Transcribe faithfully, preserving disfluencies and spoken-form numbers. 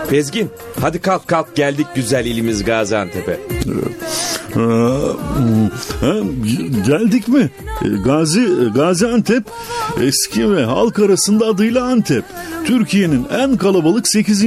Bezgin, hadi kalk kalk, geldik güzel ilimiz Gaziantep'e. Geldik mi? Gazi Gaziantep eski ve halk arasında adıyla Antep. Türkiye'nin en kalabalık sekizinci